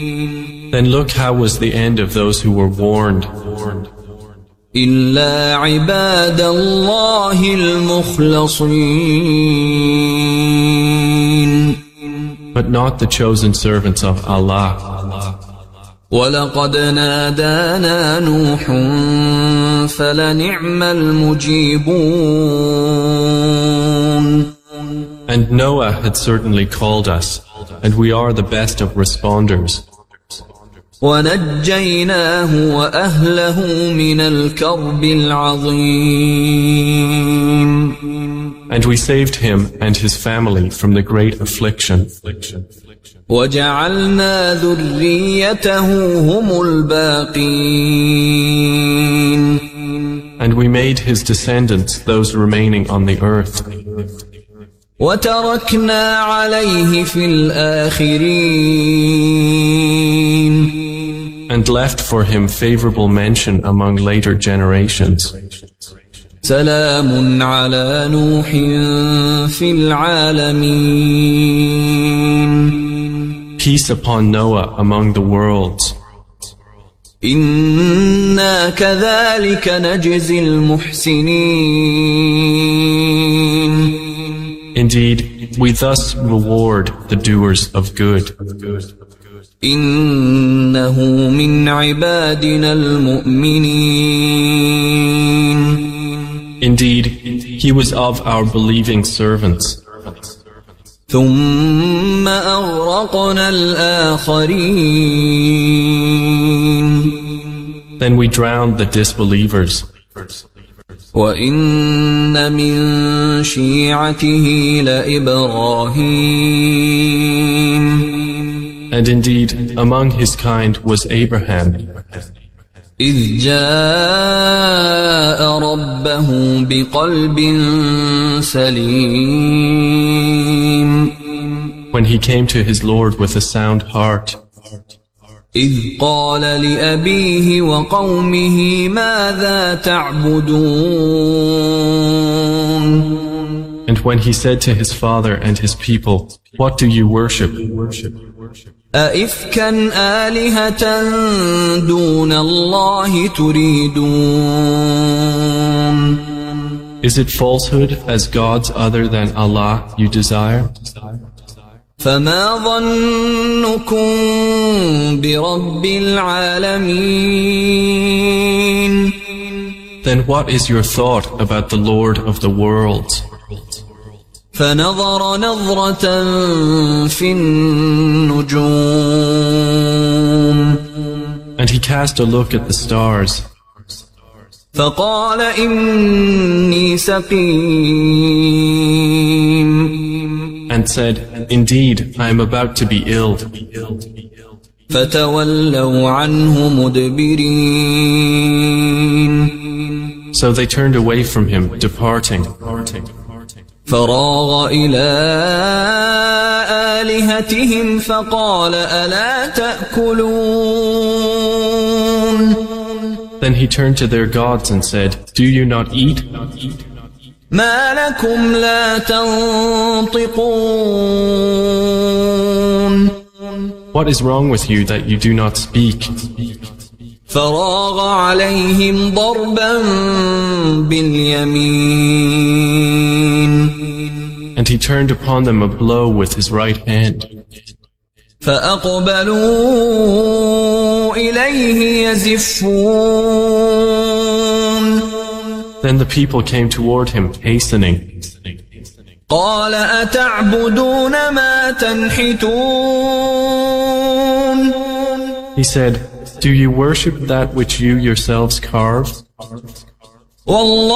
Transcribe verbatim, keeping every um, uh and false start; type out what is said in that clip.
Then look how was the end of those who were warned. إلا عباد الله المخلصين. But not the chosen servants of Allah. ولقد نادانا نوح فلنعم المجيبون. And Noah had certainly called us, and we are the best of responders. ونجيناه وأهله من الكرب العظيم. And we saved him and his family from the great affliction. وجعلنا ذريته هم الباقين. And we made his descendants those remaining on the earth. وتركنا عليه في الآخرين. And left for him favorable mention among later generations. سلام على نوح في العالمين. Peace upon Noah among the worlds. إنا كذلك نجزي المحسنين. Indeed, we thus reward the doers of good. إنه من عبادنا المؤمنين. Indeed, he was of our believing servants. ثم أغرقنا الآخرين. Then we drowned the disbelievers. وإن من شيعته لإبراهيم. And indeed, among his kind was Abraham. إذ جاء ربه بقلب سليم. When he came to his Lord with a sound heart. إذ قال لأبيه وقومه ماذا تعبدون. And when he said to his father and his people, what do you worship? أئفكا آلهة دون الله تريدون. Is it falsehood as gods other than Allah you desire? فما ظنكم برب العالمين. Then what is your thought about the Lord of the worlds? فنظر نظرة في النجوم. And he cast a look at the stars. فقال إني سقيم. And said, indeed, I am about to be ill. فتولوا عنه مدبرين. So they turned away from him, departing. فراغ إلى آلهتهم فقال ألا تأكلون. Then he turned to their gods and said, do you not eat? ما لكم لا تنطقون. What is wrong with you that you do not speak? فراغ عليهم ضربا باليمين. And he turned upon them a blow with his right hand. فأقبلوا إليه يزفون. Then the people came toward him, hastening. قال أتعبدون ما تنحتون. He said, do you worship that which you yourselves carve? والله